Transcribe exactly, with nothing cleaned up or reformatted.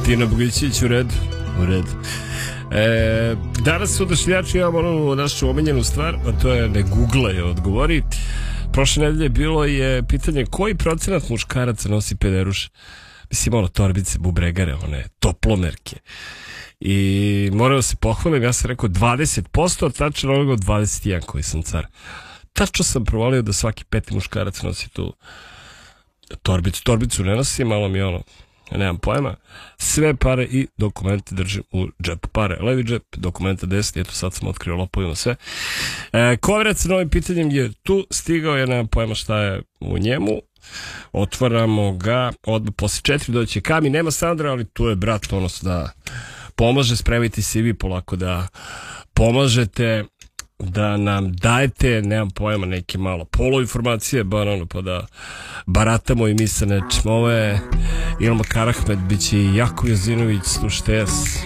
Tina Bogićić, u redu, u redu. E, danas u Odašiljaču imamo onu našu omiljenu stvar, a to je ne googlaj, odgovori. Prošle nedelje bilo je pitanje koji procenat muškaraca nosi pederuše. Mislim, ono, torbice, bubregare, one toplomerke. I morao se pohvalim, ja sam rekao dvadeset posto, tačno onoga od dvadeset jedan koji sam car. Tačno sam provalio da svaki peti muškarac nosi tu torbicu. Torbicu ne nosi, malo mi ono, nemam pojma. Sve pare i dokumente držim u džepu. Pare levi džep, dokumenta desni, eto sad sam otkrio lopovima sve. E, Koverac sa novim pitanjem je tu, stigao je, nemam pojma šta je u njemu. Otvaramo ga, odmah posle četiri doće Kami, nema Sandra, ali tu je brat, ono da pomaže, spremiti se i vi polako da pomažete, da nam dajete, nemam pojma, neke malo polo informacije, bar ono, pa da baratamo i mi sa nečim. Ovo je Ilma Karahmet, bit će i Jakov Jozinović, slušajte jas.